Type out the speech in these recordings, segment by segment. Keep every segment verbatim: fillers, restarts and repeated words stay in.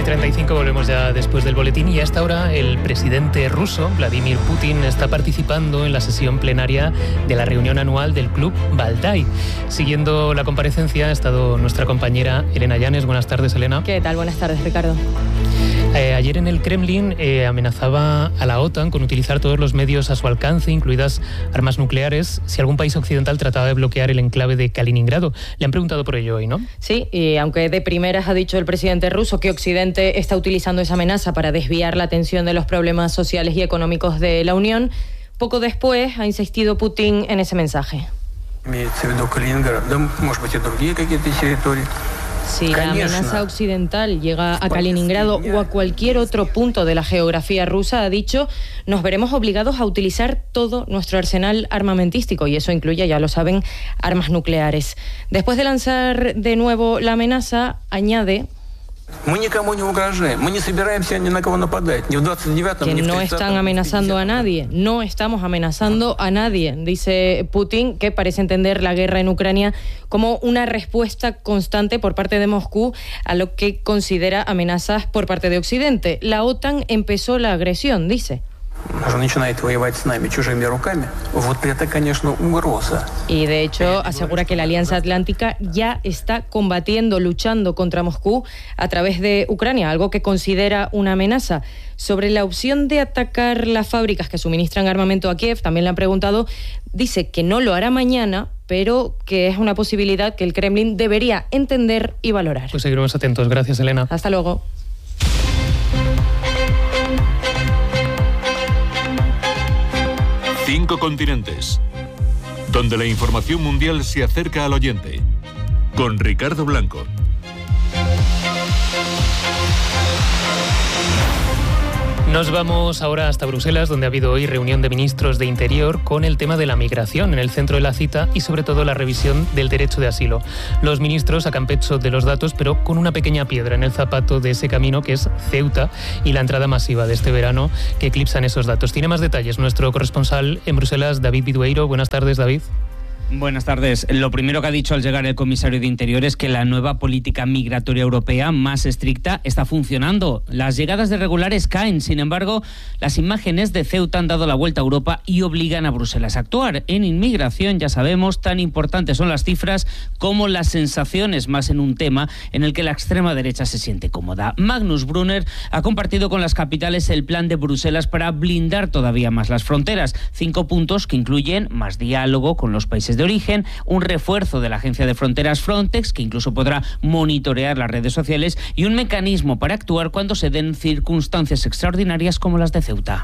treinta y cinco, volvemos ya después del boletín y a esta hora el presidente ruso, Vladimir Putin, está participando en la sesión plenaria de la reunión anual del Club Valdai. Siguiendo la comparecencia ha estado nuestra compañera Elena Llanes. Buenas tardes, Elena. ¿Qué tal? Buenas tardes, Ricardo. Eh, ayer en el Kremlin eh, amenazaba a la OTAN con utilizar todos los medios a su alcance, incluidas armas nucleares, si algún país occidental trataba de bloquear el enclave de Kaliningrado. Le han preguntado por ello hoy, ¿no? Sí, y aunque de primeras ha dicho el presidente ruso que Occidente está utilizando esa amenaza para desviar la atención de los problemas sociales y económicos de la Unión, poco después ha insistido Putin en ese mensaje. Si la amenaza occidental llega a Kaliningrado o a cualquier otro punto de la geografía rusa, ha dicho, nos veremos obligados a utilizar todo nuestro arsenal armamentístico, y eso incluye, ya lo saben, armas nucleares. Después de lanzar de nuevo la amenaza, añade que no están amenazando a nadie, no estamos amenazando a nadie, dice Putin, que parece entender la guerra en Ucrania como una respuesta constante por parte de Moscú a lo que considera amenazas por parte de Occidente. La OTAN empezó la agresión, dice. Y de hecho asegura que la Alianza Atlántica ya está combatiendo, luchando contra Moscú a través de Ucrania, algo que considera una amenaza. Sobre la opción de atacar las fábricas que suministran armamento a Kiev, también le han preguntado, dice que no lo hará mañana, pero que es una posibilidad que el Kremlin debería entender y valorar. Pues seguiremos atentos. Gracias, Elena. Hasta luego. Cinco continentes, donde la información mundial se acerca al oyente. Con Ricardo Blanco. Nos vamos ahora hasta Bruselas, donde ha habido hoy reunión de ministros de Interior con el tema de la migración en el centro de la cita y sobre todo la revisión del derecho de asilo. Los ministros sacan pecho de los datos, pero con una pequeña piedra en el zapato de ese camino que es Ceuta y la entrada masiva de este verano que eclipsan esos datos. Tiene más detalles nuestro corresponsal en Bruselas, David Bidueiro. Buenas tardes, David. Buenas tardes. Lo primero que ha dicho al llegar el comisario de Interior es que la nueva política migratoria europea más estricta está funcionando. Las llegadas de irregulares caen. Sin embargo, las imágenes de Ceuta han dado la vuelta a Europa y obligan a Bruselas a actuar. En inmigración, ya sabemos, tan importantes son las cifras como las sensaciones, más en un tema en el que la extrema derecha se siente cómoda. Magnus Brunner ha compartido con las capitales el plan de Bruselas para blindar todavía más las fronteras. Cinco puntos que incluyen más diálogo con los países de origen, un refuerzo de la agencia de fronteras Frontex, que incluso podrá monitorear las redes sociales, y un mecanismo para actuar cuando se den circunstancias extraordinarias como las de Ceuta.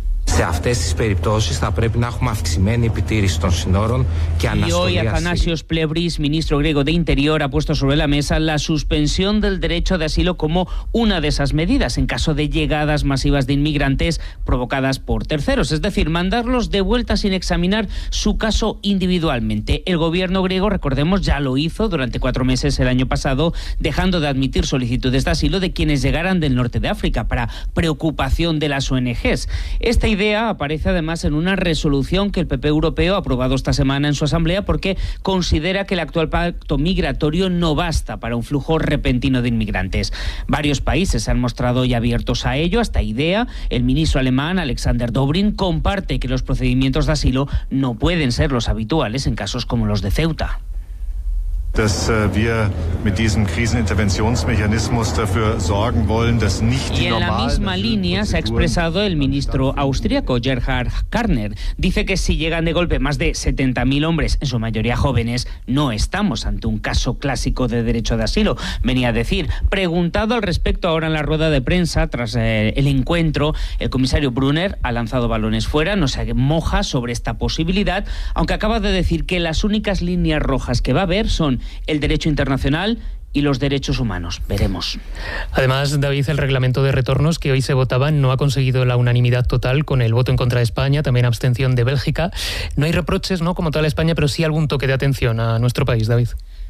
Y hoy Athanasios Plevris, ministro griego de Interior, ha puesto sobre la mesa la suspensión del derecho de asilo como una de esas medidas en caso de llegadas masivas de inmigrantes provocadas por terceros, es decir, mandarlos de vuelta sin examinar su caso individualmente. El gobierno griego, recordemos, ya lo hizo durante cuatro meses el año pasado, dejando de admitir solicitudes de asilo de quienes llegaran del norte de África para preocupación de las O N Ges. Esta idea aparece además en una resolución que el P P europeo ha aprobado esta semana en su asamblea porque considera que el actual pacto migratorio no basta para un flujo repentino de inmigrantes. Varios países se han mostrado ya abiertos a ello. Esta idea, el ministro alemán Alexander Dobrindt comparte que los procedimientos de asilo no pueden ser los habituales en casos como los de Ceuta. dass wir mit diesem Kriseninterventionsmechanismus dafür sorgen wollen, dass nicht die Y en la misma línea se ha expresado el ministro austríaco Gerhard Karner. Dice que si llegan de golpe más de setenta mil hombres, en su mayoría jóvenes, no estamos ante un caso clásico de derecho de asilo. Venía a decir, preguntado al respecto ahora en la rueda de prensa tras eh, el encuentro, el comisario Brunner ha lanzado balones fuera, no se moja sobre esta posibilidad, aunque acaba de decir que las únicas líneas rojas que va a haber son el derecho internacional y los derechos humanos. Veremos. Además, David, el reglamento de retornos que hoy se votaba no ha conseguido la unanimidad total con el voto en contra de España, también abstención de Bélgica. No hay reproches, ¿no?, como tal a España, pero sí algún toque de atención a nuestro país, David.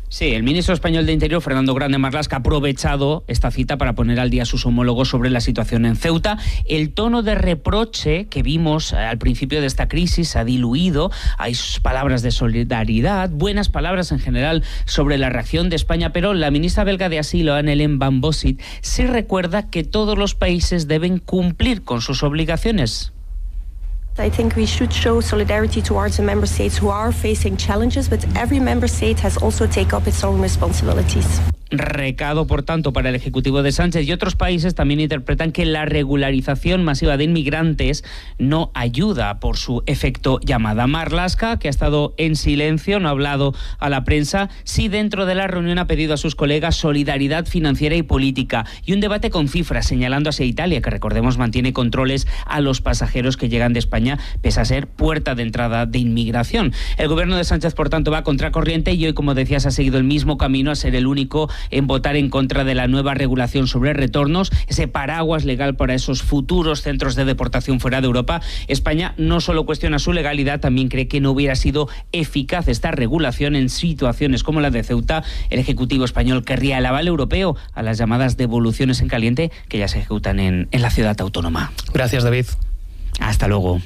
Sí, el ministro español de Interior, Fernando Grande Marlaska, ha aprovechado esta cita para poner al día a sus homólogos sobre la situación en Ceuta. El tono de reproche que vimos al principio de esta crisis ha diluido. Hay palabras de solidaridad, buenas palabras en general sobre la reacción de España, pero la ministra belga de Asilo, Anne-Hélène Van Bossut, sí recuerda que todos los países deben cumplir con sus obligaciones. I think we should show solidarity towards the member states who are facing challenges, but every member state has also taken up its own responsibilities. Recado, por tanto, para el Ejecutivo de Sánchez, y otros países también interpretan que la regularización masiva de inmigrantes no ayuda por su efecto llamada. Marlaska, que ha estado en silencio, no ha hablado a la prensa, sí dentro de la reunión ha pedido a sus colegas solidaridad financiera y política y un debate con cifras, señalando hacia Italia, que recordemos mantiene controles a los pasajeros que llegan de España, pese a ser puerta de entrada de inmigración. El gobierno de Sánchez, por tanto, va a contracorriente y hoy, como decías, ha seguido el mismo camino, a ser el único en votar en contra de la nueva regulación sobre retornos, ese paraguas legal para esos futuros centros de deportación fuera de Europa. España no solo cuestiona su legalidad, también cree que no hubiera sido eficaz esta regulación en situaciones como la de Ceuta. El Ejecutivo español querría el aval europeo a las llamadas devoluciones en caliente que ya se ejecutan en, en la ciudad autónoma. Gracias, David. Hasta luego.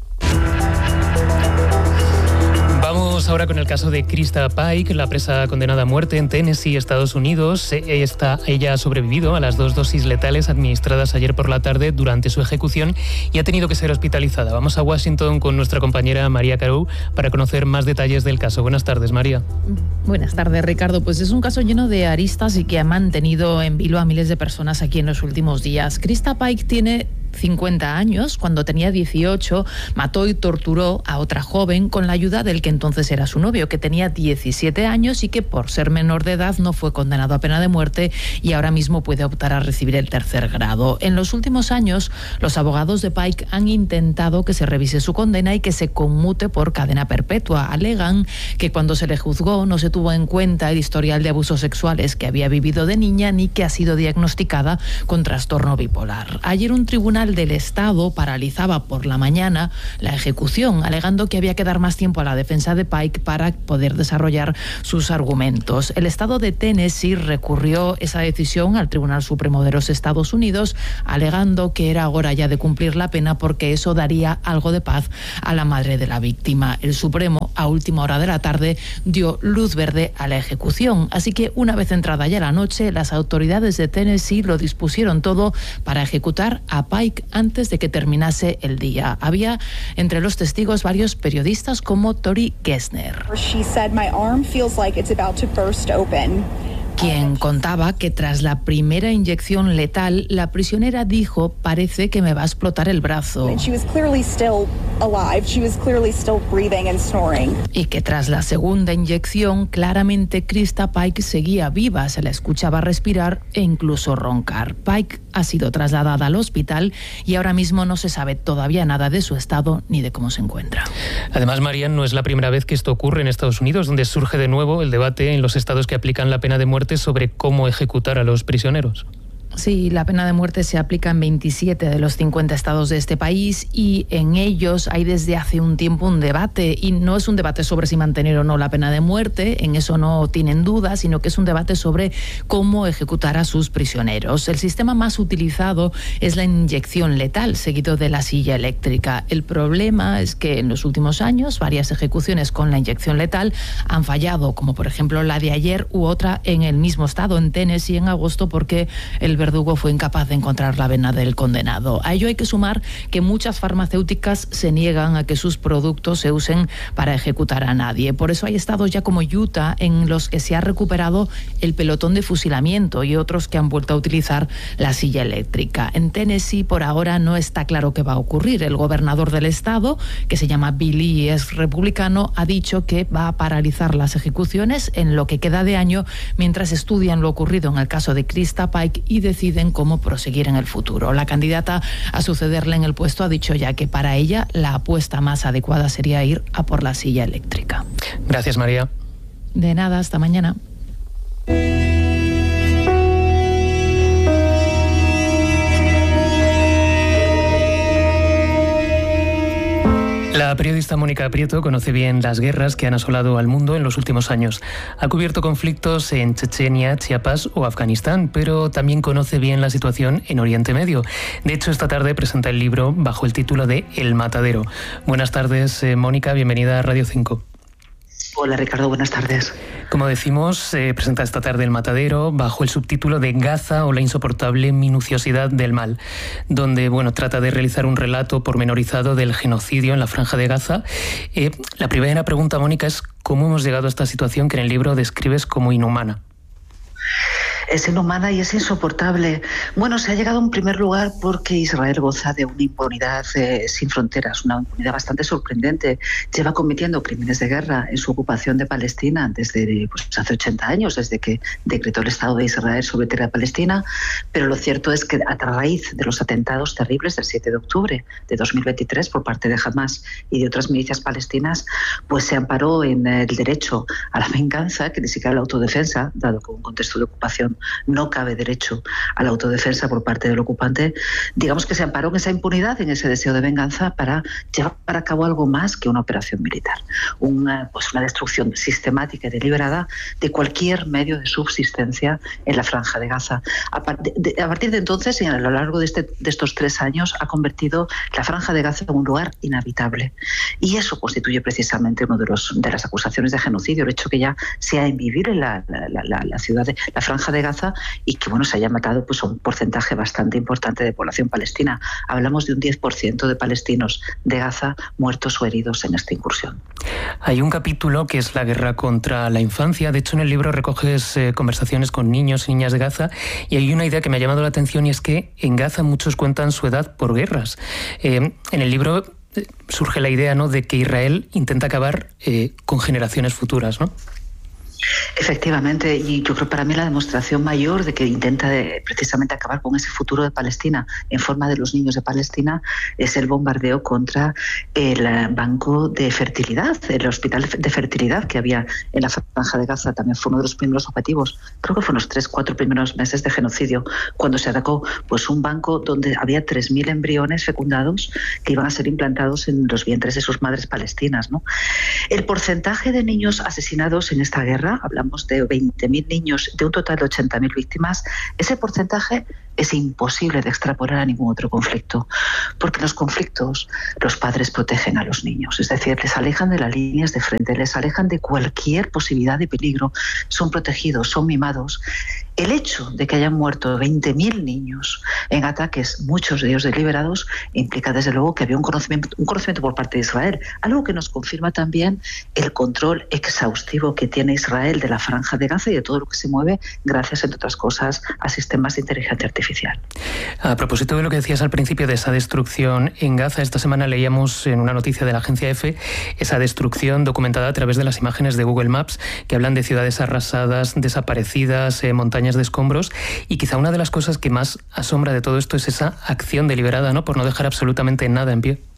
Vamos ahora con el caso de Krista Pike, la presa condenada a muerte en Tennessee, Estados Unidos. Esta, ella ha sobrevivido a las dos dosis letales administradas ayer por la tarde durante su ejecución y ha tenido que ser hospitalizada. Vamos a Washington con nuestra compañera María Carou para conocer más detalles del caso. Buenas tardes, María. Buenas tardes, Ricardo. Pues es un caso lleno de aristas y que ha mantenido en vilo a miles de personas aquí en los últimos días. Krista Pike tiene cincuenta años. Cuando tenía dieciocho, mató y torturó a otra joven con la ayuda del que entonces era su novio, que tenía diecisiete años y que por ser menor de edad no fue condenado a pena de muerte y ahora mismo puede optar a recibir el tercer grado. En los últimos años, los abogados de Pike han intentado que se revise su condena y que se conmute por cadena perpetua. Alegan que cuando se le juzgó no se tuvo en cuenta el historial de abusos sexuales que había vivido de niña ni que ha sido diagnosticada con trastorno bipolar. Ayer un tribunal del Estado paralizaba por la mañana la ejecución, alegando que había que dar más tiempo a la defensa de Pike para poder desarrollar sus argumentos. El Estado de Tennessee recurrió esa decisión al Tribunal Supremo de los Estados Unidos, alegando que era hora ya de cumplir la pena porque eso daría algo de paz a la madre de la víctima. El Supremo, a última hora de la tarde, dio luz verde a la ejecución. Así que, una vez entrada ya la noche, las autoridades de Tennessee lo dispusieron todo para ejecutar a Pike antes de que terminase el día. Había entre los testigos varios periodistas como Tori Gessner, quien contaba que tras la primera inyección letal, la prisionera dijo: parece que me va a explotar el brazo. Y que tras la segunda inyección, claramente Krista Pike seguía viva, se la escuchaba respirar e incluso roncar. Pike ha sido trasladada al hospital y ahora mismo no se sabe todavía nada de su estado ni de cómo se encuentra. Además, María, no es la primera vez que esto ocurre en Estados Unidos, donde surge de nuevo el debate en los estados que aplican la pena de muerte sobre cómo ejecutar a los prisioneros. Sí, la pena de muerte se aplica en veintisiete de los cincuenta estados de este país y en ellos hay desde hace un tiempo un debate, y no es un debate sobre si mantener o no la pena de muerte, en eso no tienen duda, sino que es un debate sobre cómo ejecutar a sus prisioneros. El sistema más utilizado es la inyección letal, seguido de la silla eléctrica. El problema es que en los últimos años varias ejecuciones con la inyección letal han fallado, como por ejemplo la de ayer u otra en el mismo estado, en Tennessee, en agosto, porque el verdugo fue incapaz de encontrar la vena del condenado. A ello hay que sumar que muchas farmacéuticas se niegan a que sus productos se usen para ejecutar a nadie. Por eso hay estados ya como Utah en los que se ha recuperado el pelotón de fusilamiento y otros que han vuelto a utilizar la silla eléctrica. En Tennessee por ahora no está claro qué va a ocurrir. El gobernador del estado, que se llama Bill Lee y es republicano, ha dicho que va a paralizar las ejecuciones en lo que queda de año mientras estudian lo ocurrido en el caso de Krista Pike y deciden cómo proseguir en el futuro. La candidata a sucederle en el puesto ha dicho ya que para ella la apuesta más adecuada sería ir a por la silla eléctrica. Gracias, María. De nada, hasta mañana. La La periodista Mónica Prieto conoce bien las guerras que han asolado al mundo en los últimos años. Ha cubierto conflictos en Chechenia, Chiapas o Afganistán, pero también conoce bien la situación en Oriente Medio. De hecho, esta tarde presenta el libro bajo el título de El Matadero. Buenas tardes, eh, Mónica, bienvenida a Radio cinco. Hola Ricardo, buenas tardes. Como decimos, eh, presenta esta tarde El Matadero bajo el subtítulo de Gaza o la insoportable minuciosidad del mal, donde bueno, trata de realizar un relato pormenorizado del genocidio en la Franja de Gaza. Eh, la primera pregunta, Mónica, es ¿cómo hemos llegado a esta situación que en el libro describes como inhumana? Es inhumana y es insoportable. Bueno, se ha llegado en primer lugar porque Israel goza de una impunidad eh, sin fronteras, una impunidad bastante sorprendente. Lleva cometiendo crímenes de guerra en su ocupación de Palestina desde pues, hace ochenta años, desde que decretó el Estado de Israel sobre tierra de Palestina, pero lo cierto es que a raíz de los atentados terribles del siete de octubre de dos mil veintitrés por parte de Hamas y de otras milicias palestinas, pues se amparó en el derecho a la venganza, que ni siquiera la autodefensa, dado que un contexto de ocupación no cabe derecho a la autodefensa por parte del ocupante. Digamos que se amparó en esa impunidad, en ese deseo de venganza para llevar a cabo algo más que una operación militar, una, pues una destrucción sistemática y deliberada de cualquier medio de subsistencia en la Franja de Gaza. A, part de, a partir de entonces y a lo largo de, este, de estos tres años ha convertido la Franja de Gaza en un lugar inhabitable, y eso constituye precisamente uno de, los, de las acusaciones de genocidio, el hecho que ya sea invivir en la, la, la, la ciudad de la Franja de Gaza y que bueno, se haya matado pues, a un porcentaje bastante importante de población palestina. Hablamos de un diez por ciento de palestinos de Gaza muertos o heridos en esta incursión. Hay un capítulo que es la guerra contra la infancia. De hecho, en el libro recoges eh, conversaciones con niños y niñas de Gaza, y hay una idea que me ha llamado la atención, y es que en Gaza muchos cuentan su edad por guerras. Eh, en el libro eh, surge la idea, ¿no?, de que Israel intenta acabar eh, con generaciones futuras, ¿no? Efectivamente, y yo creo que para mí la demostración mayor de que intenta de, precisamente acabar con ese futuro de Palestina en forma de los niños de Palestina es el bombardeo contra el banco de fertilidad, el hospital de fertilidad que había en la Franja de Gaza. También fue uno de los primeros objetivos, creo que fue unos tres, cuatro primeros meses de genocidio, cuando se atacó pues un banco donde había tres mil embriones fecundados que iban a ser implantados en los vientres de sus madres palestinas, ¿no? El porcentaje de niños asesinados en esta guerra, hablamos de veinte mil niños, de un total de ochenta mil víctimas, ese porcentaje es imposible de extrapolar a ningún otro conflicto, porque en los conflictos los padres protegen a los niños, es decir, les alejan de las líneas de frente, les alejan de cualquier posibilidad de peligro, son protegidos, son mimados. El hecho de que hayan muerto veinte mil niños en ataques, muchos de ellos deliberados, implica desde luego que había un conocimiento, un conocimiento por parte de Israel, algo que nos confirma también el control exhaustivo que tiene Israel de la Franja de Gaza y de todo lo que se mueve gracias, entre otras cosas, a sistemas de inteligencia artificial. A propósito de lo que decías al principio de esa destrucción en Gaza, esta semana leíamos en una noticia de la agencia EFE esa destrucción documentada a través de las imágenes de Google Maps que hablan de ciudades arrasadas, desaparecidas, eh, montañas de escombros, y quizá una de las cosas que más asombra de todo esto es esa acción deliberada, ¿no?, por no dejar absolutamente nada en pie.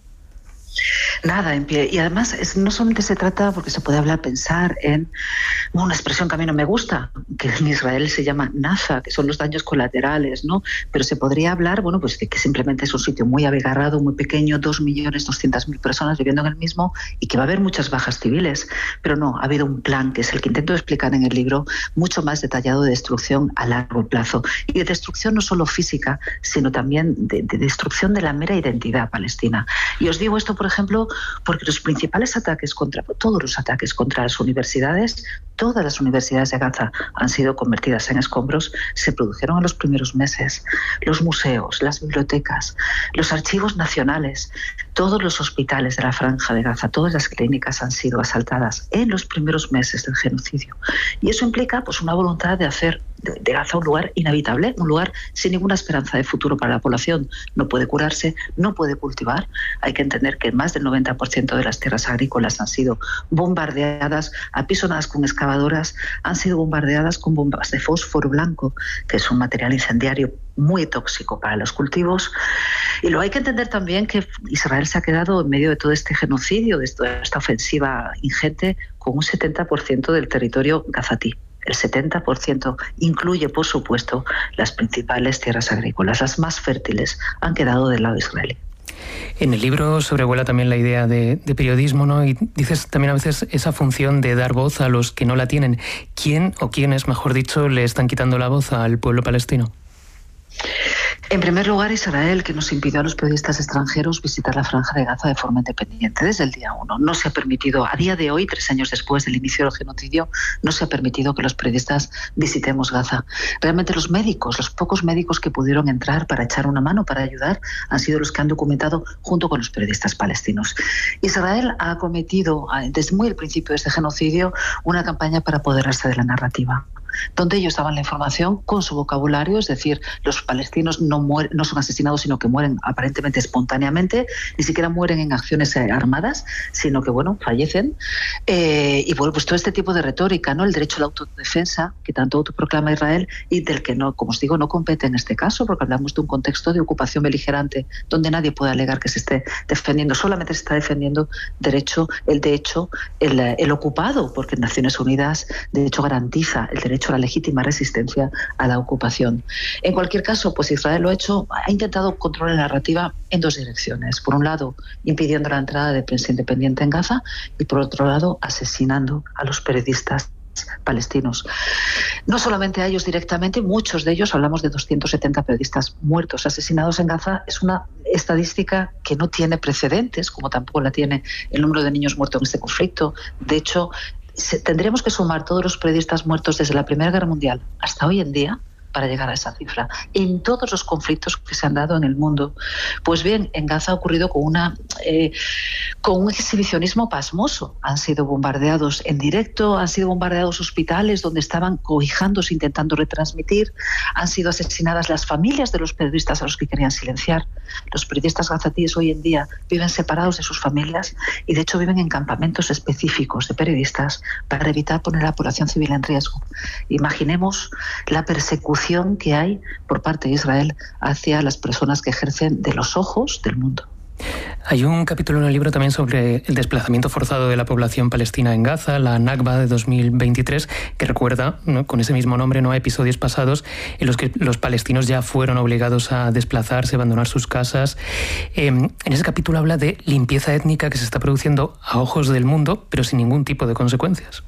Nada en pie. Y además es, no solamente se trata, porque se puede hablar, pensar en una expresión que a mí no me gusta, que en Israel se llama naza, que son los daños colaterales, ¿no? Pero se podría hablar, bueno, pues de que simplemente es un sitio muy abigarrado, muy pequeño, dos millones doscientas mil personas viviendo en el mismo, y que va a haber muchas bajas civiles. Pero no, ha habido un plan, que es el que intento explicar en el libro, mucho más detallado de destrucción a largo plazo. Y de destrucción no solo física, sino también de, de destrucción de la mera identidad palestina. Y os digo esto, por ejemplo, porque los principales ataques contra, todos los ataques contra las universidades, todas las universidades de Gaza han sido convertidas en escombros, se produjeron en los primeros meses. Los museos, las bibliotecas, los archivos nacionales, todos los hospitales de la Franja de Gaza, todas las clínicas han sido asaltadas en los primeros meses del genocidio. Y eso implica pues una voluntad de hacer de, de Gaza un lugar inhabitable, un lugar sin ninguna esperanza de futuro para la población. No puede curarse, no puede cultivar. Hay que entender que más del noventa por ciento de las tierras agrícolas han sido bombardeadas, apisonadas con excavadoras, han sido bombardeadas con bombas de fósforo blanco, que es un material incendiario muy tóxico para los cultivos. Y luego hay que entender también que Israel se ha quedado en medio de todo este genocidio, de toda esta ofensiva ingente, con un setenta por ciento del territorio gazatí. El setenta por ciento incluye, por supuesto, las principales tierras agrícolas, las más fértiles, han quedado del lado israelí. En el libro sobrevuela también la idea de, de periodismo, ¿no? Y dices también a veces esa función de dar voz a los que no la tienen. ¿Quién o quiénes, mejor dicho, le están quitando la voz al pueblo palestino? En primer lugar, Israel, que nos impidió a los periodistas extranjeros visitar la Franja de Gaza de forma independiente desde el día uno. No se ha permitido, a día de hoy, tres años después del inicio del genocidio, no se ha permitido que los periodistas visitemos Gaza. Realmente los médicos, los pocos médicos que pudieron entrar para echar una mano, para ayudar, han sido los que han documentado junto con los periodistas palestinos. Israel ha cometido, desde muy el principio de este genocidio, una campaña para apoderarse de la narrativa, donde ellos daban la información con su vocabulario, es decir, los palestinos no, mueren, no son asesinados, sino que mueren aparentemente espontáneamente, ni siquiera mueren en acciones armadas, sino que, bueno, fallecen. Eh, y bueno, pues todo este tipo de retórica, ¿no? El derecho a la autodefensa, que tanto autoproclama Israel y del que, no, como os digo, no compete en este caso, porque hablamos de un contexto de ocupación beligerante, donde nadie puede alegar que se esté defendiendo, solamente se está defendiendo derecho, el de hecho, el, el ocupado, porque Naciones Unidas, de hecho, garantiza el derecho a la legítima resistencia a la ocupación. En cualquier caso, pues Israel lo ha hecho, ha intentado controlar la narrativa en dos direcciones. Por un lado, impidiendo la entrada de prensa independiente en Gaza y por otro lado, asesinando a los periodistas palestinos. No solamente a ellos directamente, muchos de ellos, hablamos de doscientos setenta periodistas muertos, asesinados en Gaza, es una estadística que no tiene precedentes, como tampoco la tiene el número de niños muertos en este conflicto. De hecho, tendríamos que sumar todos los periodistas muertos desde la Primera Guerra Mundial hasta hoy en día para llegar a esa cifra, en todos los conflictos que se han dado en el mundo. Pues bien, en Gaza ha ocurrido con, una, eh, con un exhibicionismo pasmoso. Han sido bombardeados en directo, han sido bombardeados hospitales donde estaban cobijándose, intentando retransmitir, han sido asesinadas las familias de los periodistas a los que querían silenciar. Los periodistas gazatíes hoy en día viven separados de sus familias y de hecho viven en campamentos específicos de periodistas para evitar poner a la población civil en riesgo. Imaginemos la persecución que hay por parte de Israel hacia las personas que ejercen de los ojos del mundo. Hay un capítulo en el libro también sobre el desplazamiento forzado de la población palestina en Gaza, la Nakba de dos mil veintitrés, que recuerda, ¿no?, con ese mismo nombre, ¿no?, a episodios pasados en los que los palestinos ya fueron obligados a desplazarse, a abandonar sus casas. Eh, en ese capítulo habla de limpieza étnica que se está produciendo a ojos del mundo, pero sin ningún tipo de consecuencias.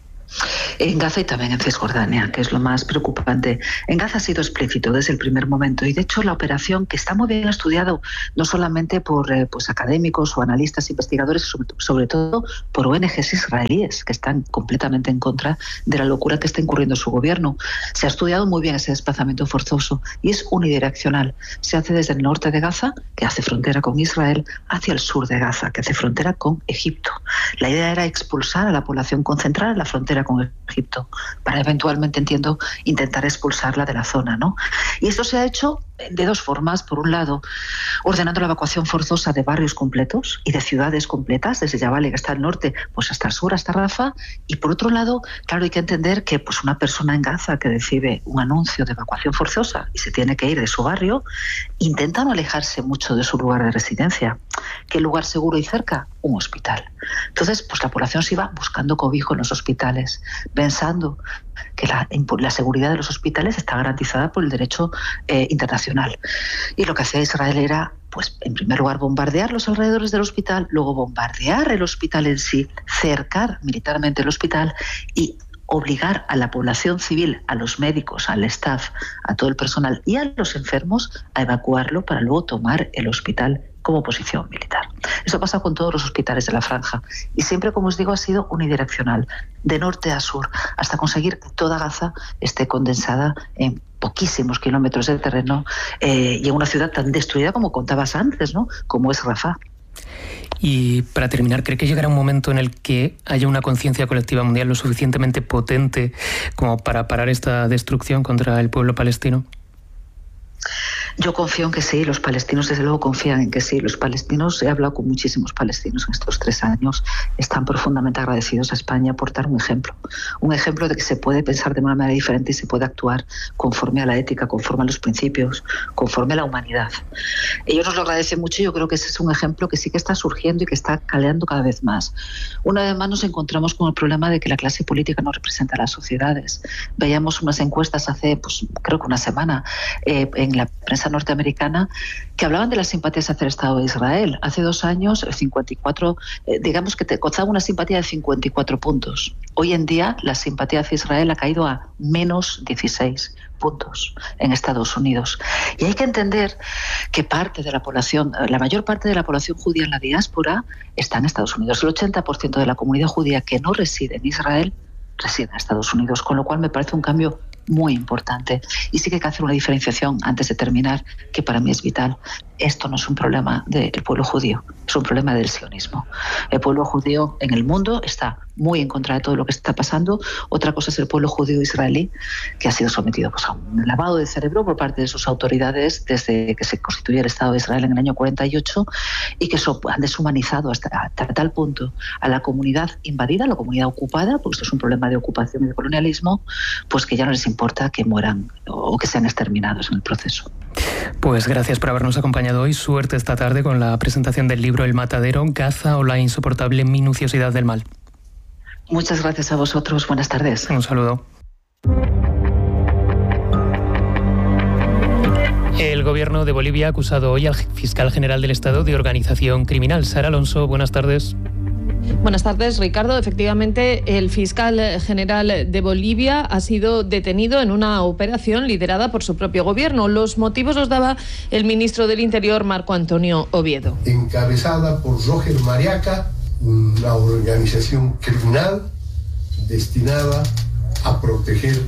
En Gaza y también en Cisjordania, que es lo más preocupante. En Gaza ha sido explícito desde el primer momento y de hecho la operación, que está muy bien estudiado no solamente por eh, pues, académicos o analistas, investigadores, sobre, sobre todo por O N Ges israelíes que están completamente en contra de la locura que está incurriendo su gobierno. Se ha estudiado muy bien ese desplazamiento forzoso y es unidireccional. Se hace desde el norte de Gaza, que hace frontera con Israel, hacia el sur de Gaza, que hace frontera con Egipto. La idea era expulsar a la población, concentrar en la frontera con Egipto, para eventualmente, entiendo, intentar expulsarla de la zona, ¿no? Y esto se ha hecho de dos formas. Por un lado, ordenando la evacuación forzosa de barrios completos y de ciudades completas, desde Yabali, que está al norte, pues hasta el sur, hasta Rafa. Y por otro lado, claro, hay que entender que pues una persona en Gaza que recibe un anuncio de evacuación forzosa y se tiene que ir de su barrio, intenta no alejarse mucho de su lugar de residencia. ¿Qué lugar seguro y cerca? Un hospital. Entonces, pues la población se iba buscando cobijo en los hospitales, pensando que la, la seguridad de los hospitales está garantizada por el derecho eh, internacional. Y lo que hacía Israel era, pues, en primer lugar, bombardear los alrededores del hospital, luego bombardear el hospital en sí, cercar militarmente el hospital y obligar a la población civil, a los médicos, al staff, a todo el personal y a los enfermos a evacuarlo para luego tomar el hospital como posición militar. Eso pasa con todos los hospitales de la Franja y siempre, como os digo, ha sido unidireccional, de norte a sur, hasta conseguir que toda Gaza esté condensada en poquísimos kilómetros de terreno eh, y en una ciudad tan destruida como contabas antes, ¿no?, como es Rafah. Y para terminar, ¿cree que llegará un momento en el que haya una conciencia colectiva mundial lo suficientemente potente como para parar esta destrucción contra el pueblo palestino? Yo confío en que sí, los palestinos desde luego confían en que sí. Los palestinos, he hablado con muchísimos palestinos en estos tres años, están profundamente agradecidos a España por dar un ejemplo. Un ejemplo de que se puede pensar de una manera diferente y se puede actuar conforme a la ética, conforme a los principios, conforme a la humanidad. Ellos nos lo agradecen mucho y yo creo que ese es un ejemplo que sí que está surgiendo y que está caleando cada vez más. Una vez más nos encontramos con el problema de que la clase política no representa a las sociedades. Veíamos unas encuestas hace, pues creo que una semana, eh, en la prensa norteamericana que hablaban de las simpatías hacia el Estado de Israel. Hace dos años, cincuenta y cuatro, eh, digamos que te costaba una simpatía de cincuenta y cuatro puntos. Hoy en día, la simpatía hacia Israel ha caído a menos dieciséis puntos en Estados Unidos. Y hay que entender que parte de la población, la mayor parte de la población judía en la diáspora está en Estados Unidos. El ochenta por ciento de la comunidad judía que no reside en Israel reside en Estados Unidos, con lo cual me parece un cambio muy importante. Y sí que hay que hacer una diferenciación antes de terminar, que para mí es vital. Esto no es un problema del pueblo judío, es un problema del sionismo. El pueblo judío en el mundo está muy en contra de todo lo que está pasando. Otra cosa es el pueblo judío israelí, que ha sido sometido pues, a un lavado de cerebro por parte de sus autoridades desde que se constituyó el Estado de Israel en el año cuarenta y ocho, y que so, han deshumanizado hasta, hasta tal punto a la comunidad invadida, a la comunidad ocupada, porque esto es un problema de ocupación y de colonialismo, pues que ya no les importa que mueran o que sean exterminados en el proceso. Pues gracias por habernos acompañado hoy. Suerte esta tarde con la presentación del libro El Matadero, Gaza o la insoportable minuciosidad del mal. Muchas gracias a vosotros. Buenas tardes. Un saludo. El gobierno de Bolivia ha acusado hoy al fiscal general del Estado de organización criminal. Sara Alonso, buenas tardes. Buenas tardes, Ricardo. Efectivamente, el fiscal general de Bolivia ha sido detenido en una operación liderada por su propio gobierno. Los motivos los daba el ministro del Interior, Marco Antonio Oviedo. Encabezada por Roger Mariaca, una organización criminal destinada a proteger,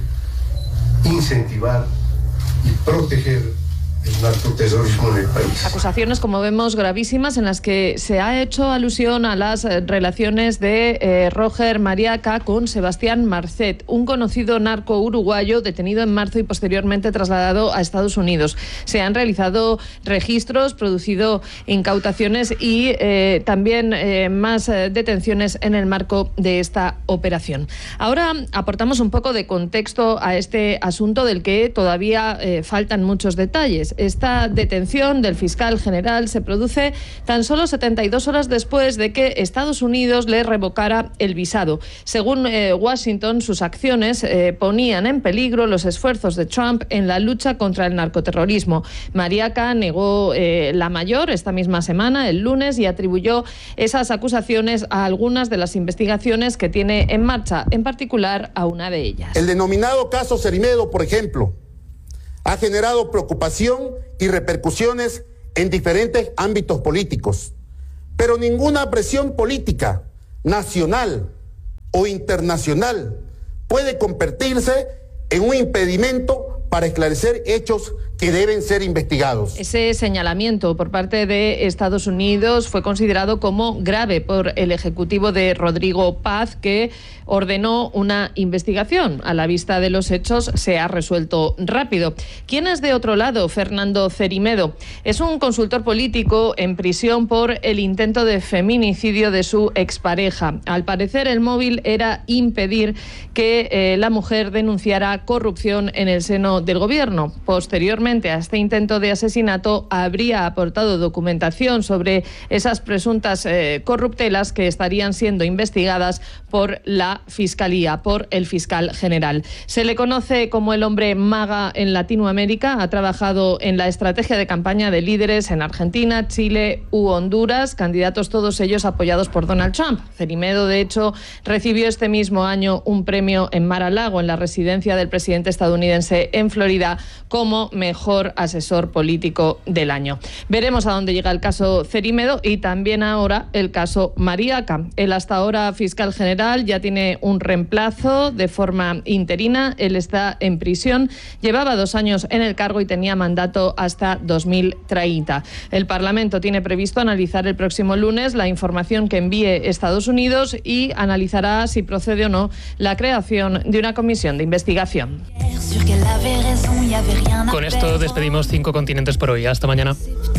incentivar y proteger el narcoterrorismo en el país. Acusaciones, como vemos, gravísimas, en las que se ha hecho alusión a las relaciones de eh, Roger Mariaca con Sebastián Marcet, un conocido narco uruguayo detenido en marzo y posteriormente trasladado a Estados Unidos. Se han realizado registros, producido incautaciones y eh, también eh, más eh, detenciones en el marco de esta operación. Ahora aportamos un poco de contexto a este asunto del que todavía eh, faltan muchos detalles. Esta detención del fiscal general se produce tan solo setenta y dos horas después de que Estados Unidos le revocara el visado. Según eh, Washington, sus acciones eh, ponían en peligro los esfuerzos de Trump en la lucha contra el narcoterrorismo. Mariaca negó eh, la mayor esta misma semana, el lunes, y atribuyó esas acusaciones a algunas de las investigaciones que tiene en marcha, en particular a una de ellas. El denominado caso Cerimedo, por ejemplo, ha generado preocupación y repercusiones en diferentes ámbitos políticos, pero ninguna presión política, nacional o internacional, puede convertirse en un impedimento para esclarecer hechos que deben ser investigados. Ese señalamiento por parte de Estados Unidos fue considerado como grave por el ejecutivo de Rodrigo Paz, que ordenó una investigación. A la vista de los hechos se ha resuelto rápido. ¿Quién es de otro lado? Fernando Cerimedo. Es un consultor político en prisión por el intento de feminicidio de su expareja. Al parecer, el móvil era impedir que eh, la mujer denunciara corrupción en el seno del gobierno. Posteriormente a este intento de asesinato, habría aportado documentación sobre esas presuntas eh, corruptelas que estarían siendo investigadas por la Fiscalía, por el fiscal general. Se le conoce como el hombre maga en Latinoamérica. Ha trabajado en la estrategia de campaña de líderes en Argentina, Chile u Honduras, candidatos todos ellos apoyados por Donald Trump. Cerimedo, de hecho, recibió este mismo año un premio en Mar-a-Lago, en la residencia del presidente estadounidense en Florida, como mejor asesor político del año. Veremos a dónde llega el caso Cerimedo y también ahora el caso Mariaca. El hasta ahora fiscal general ya tiene un reemplazo de forma interina. Él está en prisión, llevaba dos años en el cargo y tenía mandato hasta dos mil treinta. El Parlamento tiene previsto analizar el próximo lunes la información que envíe Estados Unidos y analizará si procede o no la creación de una comisión de investigación. Con esto despedimos Cinco Continentes por hoy. Hasta mañana.